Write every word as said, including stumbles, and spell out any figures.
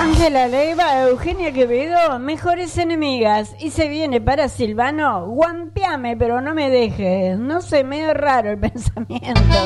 Ángela Leiva, Eugenia Quevedo, mejores enemigas. Y se viene para Silvano, guampeame, pero no me dejes. No sé, medio raro el pensamiento.